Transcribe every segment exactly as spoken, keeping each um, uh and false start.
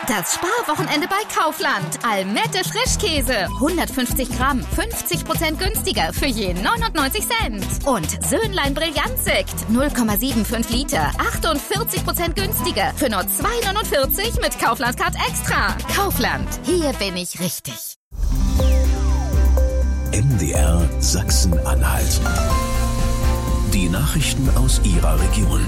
Das Sparwochenende bei Kaufland. Almette Frischkäse. hundertfünfzig Gramm. fünfzig Prozent günstiger für je neunundneunzig Cent. Und Söhnlein Brillantsekt. null Komma fünfundsiebzig Liter. achtundvierzig Prozent günstiger für nur zwei neunundvierzig mit Kaufland Card Extra. Kaufland. Hier bin ich richtig. M D R Sachsen-Anhalt. Die Nachrichten aus Ihrer Region.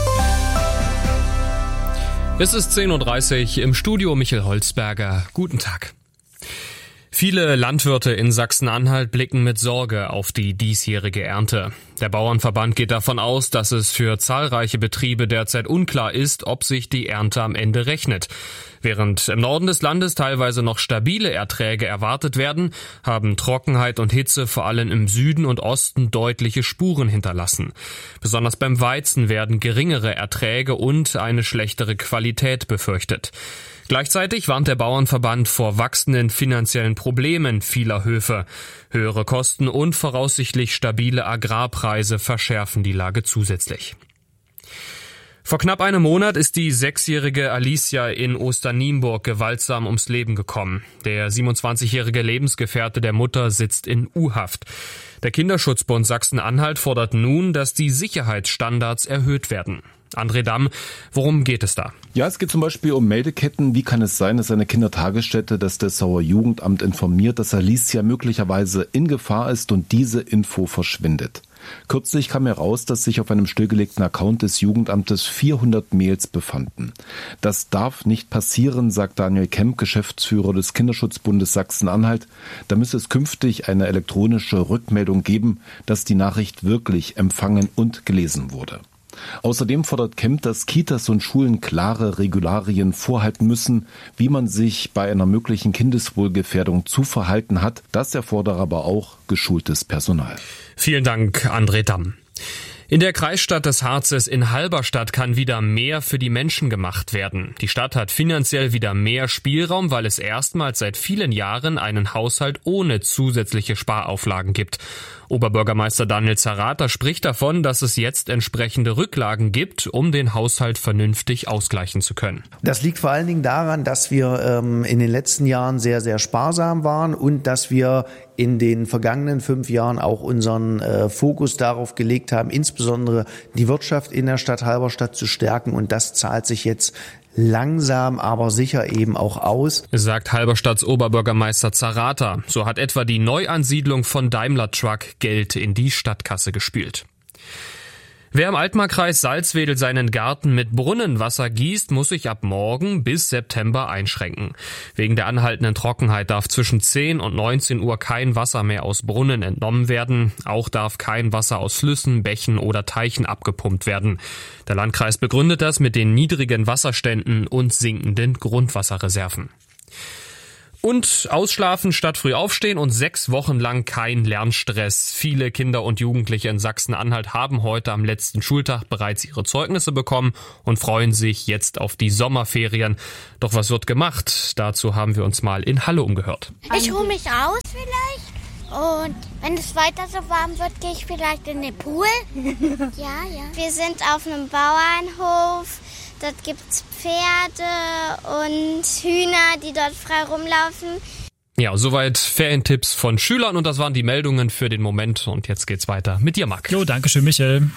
Es ist zehn Uhr dreißig, im Studio Michael Holzberger. Guten Tag. Viele Landwirte in Sachsen-Anhalt blicken mit Sorge auf die diesjährige Ernte. Der Bauernverband geht davon aus, dass es für zahlreiche Betriebe derzeit unklar ist, ob sich die Ernte am Ende rechnet. Während im Norden des Landes teilweise noch stabile Erträge erwartet werden, haben Trockenheit und Hitze vor allem im Süden und Osten deutliche Spuren hinterlassen. Besonders beim Weizen werden geringere Erträge und eine schlechtere Qualität befürchtet. Gleichzeitig warnt der Bauernverband vor wachsenden finanziellen Problemen vieler Höfe. Höhere Kosten und voraussichtlich stabile Agrarpreise verschärfen die Lage zusätzlich. Vor knapp einem Monat ist die sechsjährige Alicia in Osternienburg gewaltsam ums Leben gekommen. Der siebenundzwanzigjährige Lebensgefährte der Mutter sitzt in U-Haft. Der Kinderschutzbund Sachsen-Anhalt fordert nun, dass die Sicherheitsstandards erhöht werden. André Damm, worum geht es da? Ja, es geht zum Beispiel um Meldeketten. Wie kann es sein, dass eine Kindertagesstätte das Dessauer Jugendamt informiert, dass Alicia möglicherweise in Gefahr ist und diese Info verschwindet? Kürzlich kam heraus, dass sich auf einem stillgelegten Account des Jugendamtes vierhundert Mails befanden. Das darf nicht passieren, sagt Daniel Kemp, Geschäftsführer des Kinderschutzbundes Sachsen-Anhalt. Da müsse es künftig eine elektronische Rückmeldung geben, dass die Nachricht wirklich empfangen und gelesen wurde. Außerdem fordert Kemp, dass Kitas und Schulen klare Regularien vorhalten müssen, wie man sich bei einer möglichen Kindeswohlgefährdung zu verhalten hat. Das erfordert aber auch geschultes Personal. Vielen Dank, André Damm. In der Kreisstadt des Harzes in Halberstadt kann wieder mehr für die Menschen gemacht werden. Die Stadt hat finanziell wieder mehr Spielraum, weil es erstmals seit vielen Jahren einen Haushalt ohne zusätzliche Sparauflagen gibt. Oberbürgermeister Daniel Zerrata spricht davon, dass es jetzt entsprechende Rücklagen gibt, um den Haushalt vernünftig ausgleichen zu können. Das liegt vor allen Dingen daran, dass wir ähm, in den letzten Jahren sehr, sehr sparsam waren und dass wir in den vergangenen fünf Jahren auch unseren äh, Fokus darauf gelegt haben, insbesondere die Wirtschaft in der Stadt Halberstadt zu stärken. Und das zahlt sich jetzt langsam, aber sicher eben auch aus, sagt Halberstadts Oberbürgermeister Zerrata. So hat etwa die Neuansiedlung von Daimler Truck Geld in die Stadtkasse gespült. Wer im Altmarkreis Salzwedel seinen Garten mit Brunnenwasser gießt, muss sich ab morgen bis September einschränken. Wegen der anhaltenden Trockenheit darf zwischen zehn und neunzehn Uhr kein Wasser mehr aus Brunnen entnommen werden. Auch darf kein Wasser aus Flüssen, Bächen oder Teichen abgepumpt werden. Der Landkreis begründet das mit den niedrigen Wasserständen und sinkenden Grundwasserreserven. Und ausschlafen statt früh aufstehen und sechs Wochen lang kein Lernstress. Viele Kinder und Jugendliche in Sachsen-Anhalt haben heute am letzten Schultag bereits ihre Zeugnisse bekommen und freuen sich jetzt auf die Sommerferien. Doch was wird gemacht? Dazu haben wir uns mal in Halle umgehört. Ich ruhe mich aus vielleicht und wenn es weiter so warm wird, gehe ich vielleicht in den Pool. Ja, ja. Wir sind auf einem Bauernhof. Dort gibt's Pferde und Hühner, die dort frei rumlaufen. Ja, soweit Ferientipps von Schülern und das waren die Meldungen für den Moment. Und jetzt geht's weiter mit dir, Marc. Jo, danke schön, Michael.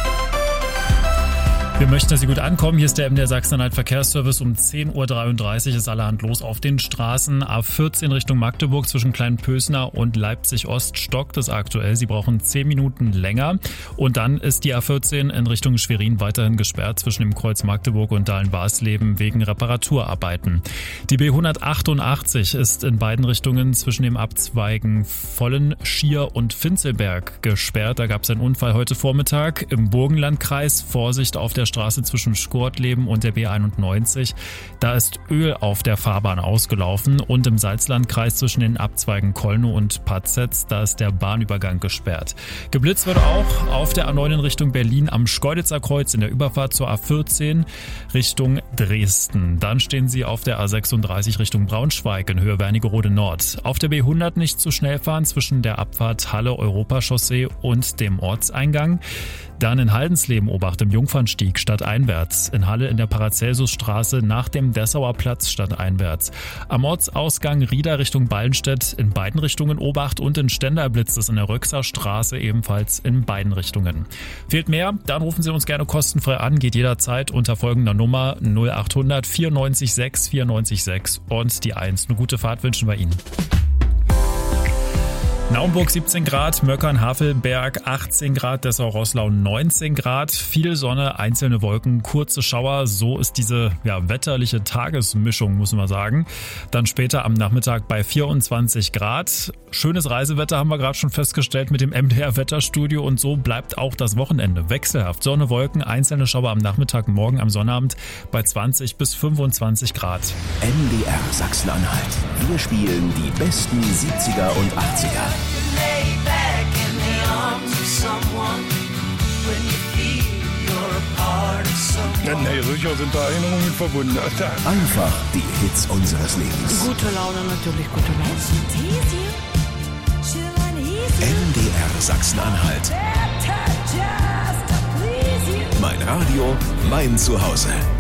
Wir möchten, dass Sie gut ankommen. Hier ist der M D R Sachsen-Anhalt Verkehrsservice. Um zehn Uhr dreiunddreißig ist allerhand los auf den Straßen. A vierzehn Richtung Magdeburg zwischen Kleinpösner und Leipzig-Ost stockt es aktuell. Sie brauchen zehn Minuten länger. Und dann ist die A vierzehn in Richtung Schwerin weiterhin gesperrt zwischen dem Kreuz Magdeburg und Dahlen-Barsleben wegen Reparaturarbeiten. Die B hundertachtundachtzig ist in beiden Richtungen zwischen dem Abzweigen Vollen, Schier und Finzelberg gesperrt. Da gab es einen Unfall heute Vormittag im Burgenlandkreis. Vorsicht auf der Straße zwischen Skortleben und der B einundneunzig. Da ist Öl auf der Fahrbahn ausgelaufen und im Salzlandkreis zwischen den Abzweigen Kolnow und Patzetz, da ist der Bahnübergang gesperrt. Geblitzt wird auch auf der A neun in Richtung Berlin am Schkeuditzer Kreuz in der Überfahrt zur A vierzehn Richtung Dresden. Dann stehen Sie auf der A sechsunddreißig Richtung Braunschweig in Höhe Wernigerode Nord. Auf der B hundert nicht zu schnell fahren zwischen der Abfahrt Halle-Europachaussee und dem Ortseingang. Dann in Haldensleben Obacht im Jungfernstieg stadteinwärts. In Halle in der Paracelsusstraße nach dem Dessauer Platz stadteinwärts. Am Ortsausgang Rieder Richtung Ballenstedt in beiden Richtungen Obacht und in Stender blitzt es in der Röxer Straße ebenfalls in beiden Richtungen. Fehlt mehr? Dann rufen Sie uns gerne kostenfrei an, geht jederzeit unter folgender Nummer null achthundert vierundneunzig sechs vierundneunzig sechs und die eins. Eine gute Fahrt wünschen wir Ihnen. Naumburg siebzehn Grad, Möckern-Havelberg achtzehn Grad, Dessau-Roßlau neunzehn Grad, viel Sonne, einzelne Wolken, kurze Schauer, so ist diese ja, wetterliche Tagesmischung, muss man sagen. Dann später am Nachmittag bei vierundzwanzig Grad. Schönes Reisewetter haben wir gerade schon festgestellt mit dem M D R-Wetterstudio und so bleibt auch das Wochenende wechselhaft. Sonne, Wolken, einzelne Schauer am Nachmittag, morgen am Sonnabend bei zwanzig bis fünfundzwanzig Grad. M D R Sachsen-Anhalt. Wir spielen die besten siebziger und achtziger. Nee, sicher sind da Erinnerungen verbunden. Einfach die Hits unseres Lebens. Gute Laune, natürlich gute Laune. M D R Sachsen-Anhalt. Mein Radio, mein Zuhause.